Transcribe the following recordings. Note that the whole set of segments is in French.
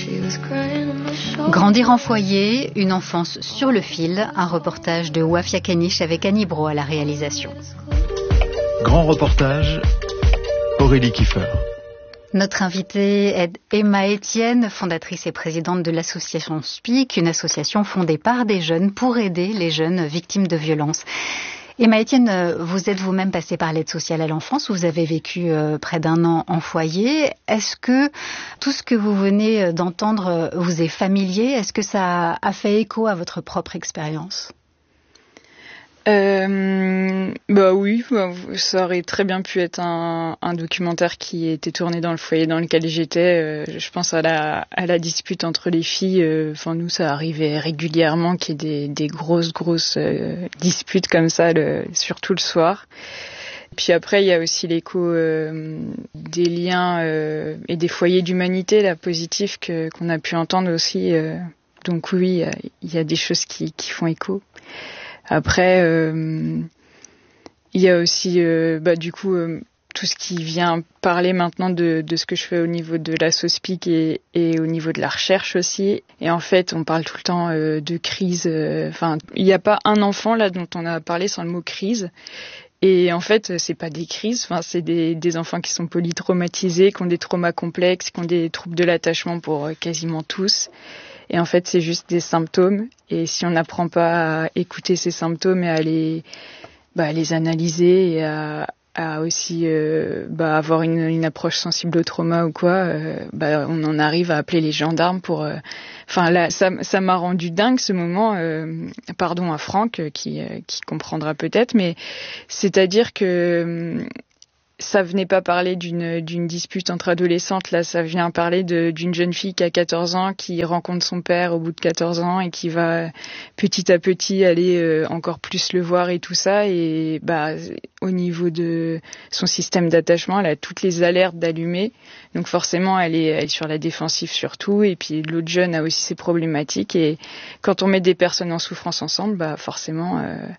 Grandir en foyer, une enfance sur le fil, un reportage de Wafia Kanish avec Annie Bro à la réalisation. Grand reportage, Aurélie Kiefer. Notre invitée est Emma Etienne, fondatrice et présidente de l'association SPIC, une association fondée par des jeunes pour aider les jeunes victimes de violences. Emma Etienne, vous êtes vous-même passée par l'aide sociale à l'enfance, vous avez vécu près d'1 an en foyer. Est-ce que tout ce que vous venez d'entendre vous est familier? Est-ce que ça a fait écho à votre propre expérience? Oui, ça aurait très bien pu être un documentaire qui était tourné dans le foyer dans lequel j'étais. Je pense à la dispute entre les filles. Nous, ça arrivait régulièrement qu'il y ait des grosses disputes comme ça, surtout le soir. Puis après, il y a aussi l'écho des liens et des foyers d'humanité, là, positifs qu'on a pu entendre aussi. Donc oui, il y a des choses qui font écho. Après, il y a aussi tout ce qui vient parler maintenant de ce que je fais au niveau de la SOSPIC et au niveau de la recherche aussi. Et en fait, on parle tout le temps de crise. Il n'y a pas un enfant là dont on a parlé sans le mot crise. Et en fait, c'est pas des crises. C'est des enfants qui sont polytraumatisés, qui ont des traumas complexes, qui ont des troubles de l'attachement pour quasiment tous. Et en fait, c'est juste des symptômes. Et si on n'apprend pas à écouter ces symptômes et à les analyser et à aussi avoir une approche sensible au trauma ou quoi, on en arrive à appeler les gendarmes pour... ça m'a rendu dingue ce moment. Pardon à Franck qui comprendra peut-être, mais c'est-à-dire que... ça venait pas parler d'une dispute entre adolescentes, là, ça vient parler d'une jeune fille qui a 14 ans, qui rencontre son père au bout de 14 ans et qui va petit à petit aller encore plus le voir et tout ça. Et au niveau de son système d'attachement, elle a toutes les alertes d'allumer. Donc forcément, elle est sur la défensive surtout. Et puis l'autre jeune a aussi ses problématiques. Et quand on met des personnes en souffrance ensemble, forcément,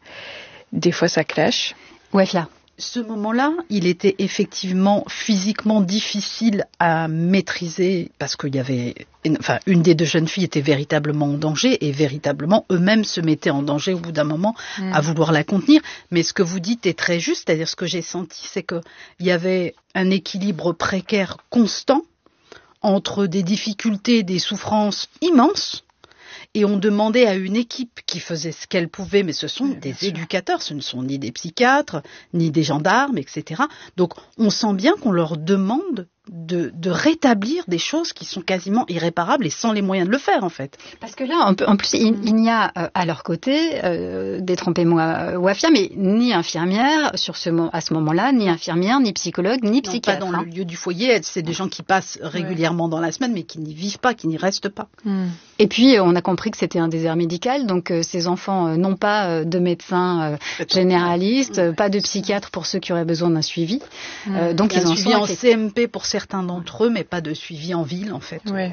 des fois ça clash. Ouais, Fia. Ce moment-là, il était effectivement physiquement difficile à maîtriser parce qu'il y avait, une des 2 jeunes filles était véritablement en danger et véritablement eux-mêmes se mettaient en danger au bout d'un moment à vouloir la contenir. Mais ce que vous dites est très juste, c'est-à-dire ce que j'ai senti, c'est qu'il y avait un équilibre précaire constant entre des difficultés, des souffrances immenses. Et on demandait à une équipe qui faisait ce qu'elle pouvait, mais ce sont des éducateurs, ce ne sont ni des psychiatres, ni des gendarmes, etc. Donc on sent bien qu'on leur demande de rétablir des choses qui sont quasiment irréparables et sans les moyens de le faire en fait. Parce que là, en plus, il n'y a à leur côté, détrompez-moi Wafia, mais ni infirmière à ce moment-là, ni infirmière, ni psychologue, ni psychiatre. Pas dans le lieu du foyer, c'est des gens qui passent régulièrement dans la semaine, mais qui n'y vivent pas, qui n'y restent pas. Et puis, on a compris que c'était un désert médical, donc ces enfants n'ont pas de médecin généraliste, pas de psychiatre pour ceux qui auraient besoin d'un suivi. Donc ils en suivi en CMP pour certains d'entre eux, mais pas de suivi en ville, en fait. Ouais.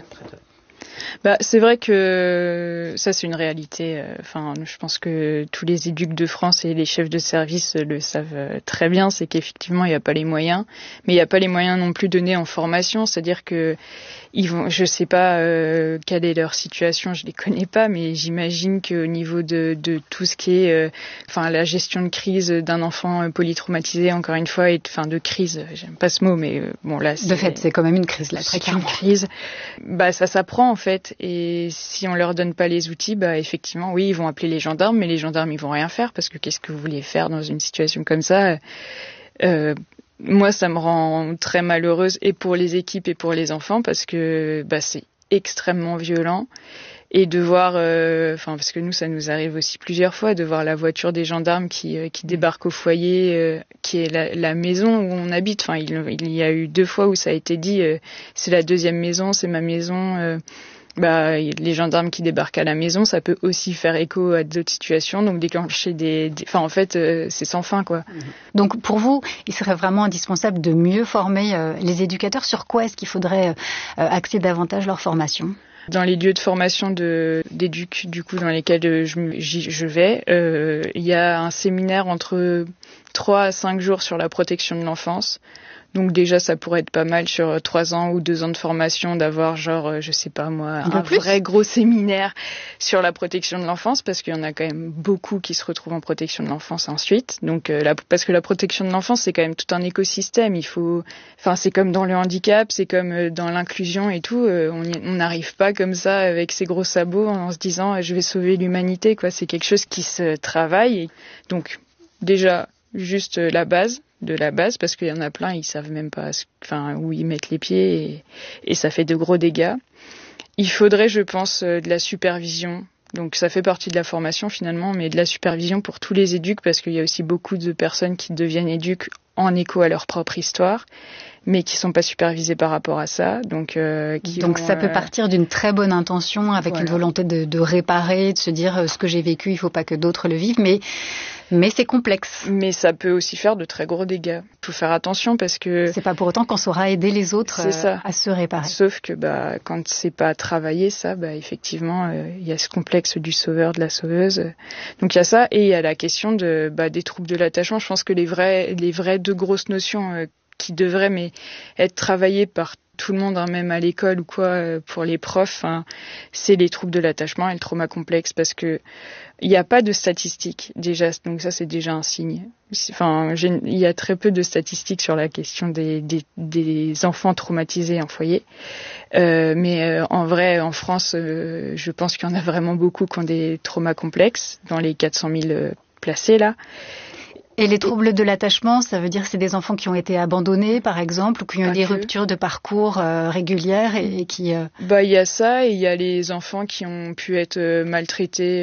C'est vrai que ça, c'est une réalité. Je pense que tous les éducs de France et les chefs de service le savent très bien. C'est qu'effectivement, il n'y a pas les moyens. Mais il n'y a pas les moyens non plus donnés en formation. C'est-à-dire que je sais pas quelle est leur situation, je les connais pas, mais j'imagine qu'au niveau de tout ce qui est, la gestion de crise d'un enfant polytraumatisé, encore une fois, de crise, j'aime pas ce mot, mais là, de fait, c'est quand même une crise, là, très clairement. Une crise. Ça s'apprend, en fait. Et si on leur donne pas les outils, effectivement, oui, ils vont appeler les gendarmes, mais les gendarmes, ils vont rien faire, parce que qu'est-ce que vous voulez faire dans une situation comme ça? Moi, ça me rend très malheureuse, et pour les équipes et pour les enfants, parce que c'est extrêmement violent. Et de voir, parce que nous, ça nous arrive aussi plusieurs fois, de voir la voiture des gendarmes qui débarque au foyer, qui est la maison où on habite. Il y a eu 2 fois où ça a été dit, c'est la 2e maison, c'est ma maison. Les gendarmes qui débarquent à la maison, ça peut aussi faire écho à d'autres situations, donc déclencher c'est sans fin, quoi. Donc pour vous, il serait vraiment indispensable de mieux former les éducateurs. Sur quoi est-ce qu'il faudrait axer davantage leur formation ? Dans les lieux de formation d'éduc, du coup, dans lesquels je vais, il y a un séminaire entre 3 à 5 jours sur la protection de l'enfance. Donc déjà, ça pourrait être pas mal sur 3 ans ou 2 ans de formation d'avoir je sais pas moi, un vrai gros séminaire sur la protection de l'enfance, parce qu'il y en a quand même beaucoup qui se retrouvent en protection de l'enfance ensuite. Donc parce que la protection de l'enfance, c'est quand même tout un écosystème. C'est comme dans le handicap, c'est comme dans l'inclusion et tout. On n'arrive pas comme ça avec ses gros sabots en se disant je vais sauver l'humanité, quoi. C'est quelque chose qui se travaille. Et donc déjà juste la base, parce qu'il y en a plein, ils savent même pas où ils mettent les pieds et ça fait de gros dégâts. Il faudrait, je pense, de la supervision. Donc ça fait partie de la formation finalement, mais de la supervision pour tous les éducs, parce qu'il y a aussi beaucoup de personnes qui deviennent éduques en écho à leur propre histoire, mais qui sont pas supervisées par rapport à ça. Donc ça peut partir d'une très bonne intention, avec une volonté de réparer, de se dire ce que j'ai vécu, il faut pas que d'autres le vivent, mais c'est complexe. Mais ça peut aussi faire de très gros dégâts. Il faut faire attention parce que... C'est pas pour autant qu'on saura aider les autres à se réparer. Sauf que quand c'est pas travaillé, ça, effectivement, il y a ce complexe du sauveur, de la sauveuse. Donc il y a ça, et il y a la question des troubles de l'attachement. Je pense que les vraies deux grosses notions qui devraient être travaillées par tout le monde, même à l'école ou quoi, pour les profs, c'est les troubles de l'attachement et le trauma complexe, parce que il n'y a pas de statistiques déjà, donc ça c'est déjà un signe. Il y a très peu de statistiques sur la question des enfants traumatisés en foyer, mais en vrai, en France, je pense qu'il y en a vraiment beaucoup qui ont des traumas complexes, dans les 400 000 placés là. Et les troubles de l'attachement, ça veut dire que c'est des enfants qui ont été abandonnés, par exemple, ou qui ont eu des ruptures de parcours régulières et qui... il y a ça, et il y a les enfants qui ont pu être maltraités.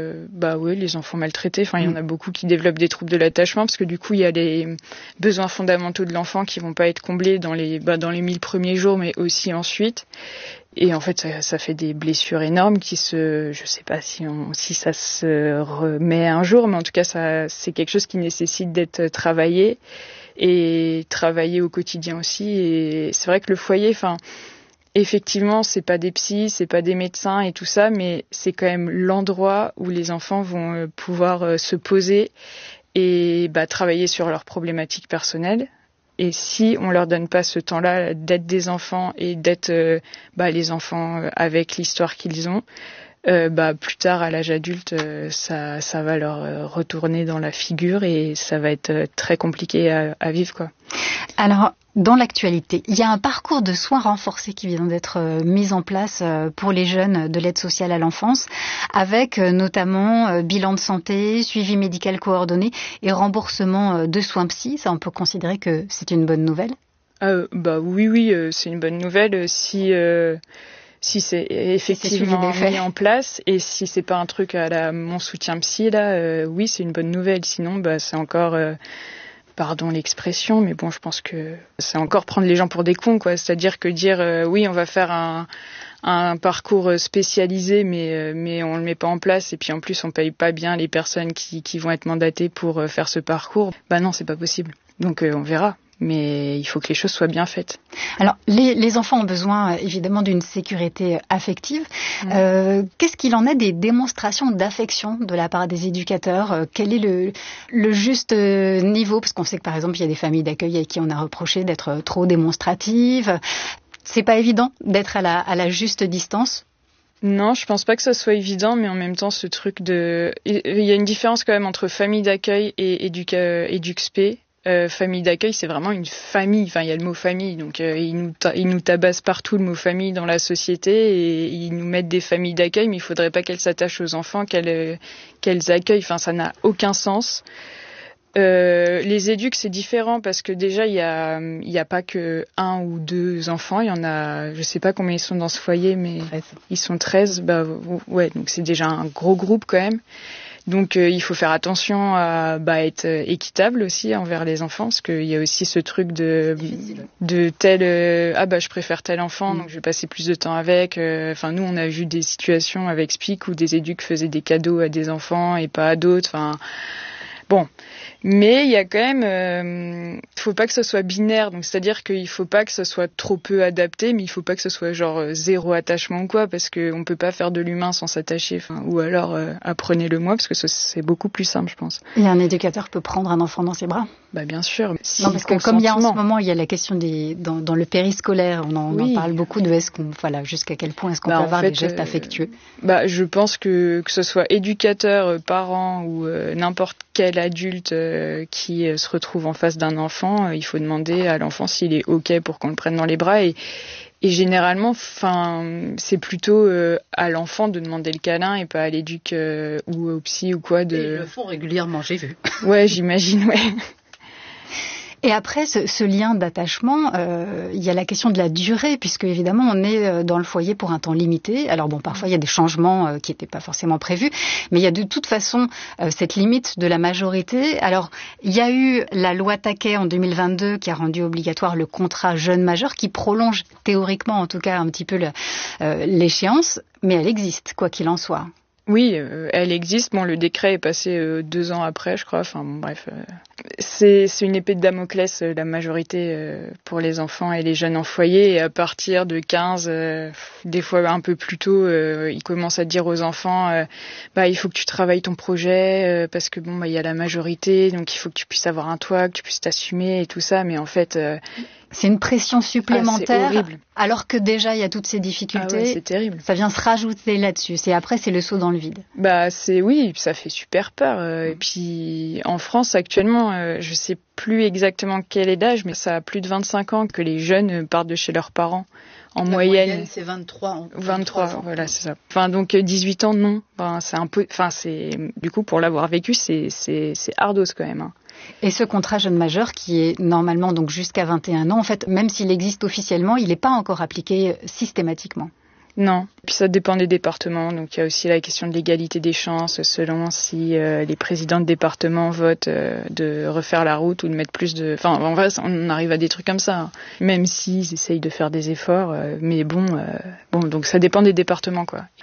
Les enfants maltraités. Il y en a beaucoup qui développent des troubles de l'attachement, parce que du coup, il y a les besoins fondamentaux de l'enfant qui vont pas être comblés dans les 1000 premiers jours, mais aussi ensuite. Et en fait, ça fait des blessures énormes je sais pas si ça se remet un jour, mais en tout cas, c'est quelque chose qui nécessite d'être travaillé et travaillé au quotidien aussi. Et c'est vrai que le foyer, effectivement, c'est pas des psys, c'est pas des médecins et tout ça, mais c'est quand même l'endroit où les enfants vont pouvoir se poser et travailler sur leurs problématiques personnelles. Et si on leur donne pas ce temps-là d'être des enfants et d'être les enfants avec l'histoire qu'ils ont, plus tard à l'âge adulte, ça va leur retourner dans la figure et ça va être très compliqué à vivre, quoi. Alors, dans l'actualité, il y a un parcours de soins renforcés qui vient d'être mis en place pour les jeunes de l'aide sociale à l'enfance, avec notamment bilan de santé, suivi médical coordonné et remboursement de soins psy. Ça, on peut considérer que c'est une bonne nouvelle. Oui, c'est une bonne nouvelle si c'est effectivement mis en place, et si c'est pas un truc à la mon soutien psy là, oui, c'est une bonne nouvelle. Sinon, c'est encore pardon l'expression, mais bon, je pense que c'est encore prendre les gens pour des cons, quoi. C'est-à-dire que dire oui, on va faire un parcours spécialisé, mais on le met pas en place, et puis en plus on paye pas bien les personnes qui vont être mandatées pour faire ce parcours. Non, c'est pas possible. Donc on verra. Mais il faut que les choses soient bien faites. Alors, les enfants ont besoin évidemment d'une sécurité affective. Qu'est-ce qu'il en est des démonstrations d'affection de la part des éducateurs ? Quel est le juste niveau ? Parce qu'on sait que par exemple, il y a des familles d'accueil à qui on a reproché d'être trop démonstratives. C'est pas évident d'être à la juste distance. Non, je pense pas que ça soit évident, mais en même temps, ce truc il y a une différence quand même entre famille d'accueil et éduc-spé. Famille d'accueil, c'est vraiment une famille. Il y a le mot famille, donc ils nous tabassent partout le mot famille dans la société, et ils nous mettent des familles d'accueil, mais il faudrait pas qu'elles s'attachent aux enfants, qu'elles accueillent. Ça n'a aucun sens. Les éducs, c'est différent, parce que déjà il y a pas que 1 ou 2 enfants, il y en a, je sais pas combien ils sont dans ce foyer, mais 13. Ils sont 13. Donc c'est déjà un gros groupe quand même. Donc il faut faire attention à être équitable aussi envers les enfants, parce qu'il y a aussi ce truc de tel je préfère tel enfant, donc je vais passer plus de temps avec. Nous on a vu des situations avec SPIC où des éducs faisaient des cadeaux à des enfants et pas à d'autres. Bon, mais il y a quand même, faut pas que ce soit binaire, donc c'est-à-dire qu'il faut pas que ce soit trop peu adapté, mais il faut pas que ce soit genre zéro attachement ou quoi, parce que on peut pas faire de l'humain sans s'attacher, ou alors apprenez-le-moi, parce que c'est beaucoup plus simple, je pense. Et un éducateur peut prendre un enfant dans ses bras? Bah bien sûr. Si non, parce que comme il y a en ce moment, il y a la question dans le périscolaire, on en parle beaucoup de jusqu'à quel point est-ce qu'on peut avoir des gestes affectueux. Je pense que ce soit éducateur, parent ou n'importe quel adulte qui se retrouve en face d'un enfant, il faut demander à l'enfant s'il est OK pour qu'on le prenne dans les bras et généralement, c'est plutôt à l'enfant de demander le câlin et pas à l'éduc ou au psy ou quoi. Et ils le font régulièrement, j'ai vu. Ouais, j'imagine, ouais. Et après, ce lien d'attachement, il y a la question de la durée, puisque évidemment, on est dans le foyer pour un temps limité. Alors bon, parfois, il y a des changements qui n'étaient pas forcément prévus, mais il y a de toute façon cette limite de la majorité. Alors, il y a eu la loi Taquet en 2022 qui a rendu obligatoire le contrat jeune majeur, qui prolonge théoriquement, en tout cas, un petit peu l'échéance, mais elle existe, quoi qu'il en soit. Oui, elle existe. Bon, le décret est passé 2 ans après, je crois. Enfin, bon, bref. C'est une épée de Damoclès, la majorité pour les enfants et les jeunes en foyer. Et à partir de 15, des fois un peu plus tôt, ils commencent à dire aux enfants, il faut que tu travailles ton projet parce que il y a la majorité, donc il faut que tu puisses avoir un toit, que tu puisses t'assumer et tout ça. Mais en fait, c'est une pression supplémentaire, c'est horrible. Alors que déjà il y a toutes ces difficultés. Ah ouais, c'est terrible. Ça vient se rajouter là-dessus. Après, c'est le saut dans le vide. Oui, ça fait super peur. Et puis en France actuellement, je sais plus exactement quel est l'âge, mais ça a plus de 25 ans que les jeunes partent de chez leurs parents. En moyenne, c'est 23. 23 ans. Voilà, c'est ça. Donc 18 ans, non. C'est un peu. C'est du coup pour l'avoir vécu, c'est ardos quand même. Et ce contrat jeune majeur qui est normalement donc jusqu'à 21 ans, en fait, même s'il existe officiellement, il n'est pas encore appliqué systématiquement. Non. Puis ça dépend des départements. Donc il y a aussi la question de l'égalité des chances selon si les présidents de département votent de refaire la route ou de mettre plus de. Enfin, en vrai, on arrive à des trucs comme ça. Même s'ils essayent de faire des efforts, mais bon, donc ça dépend des départements, quoi.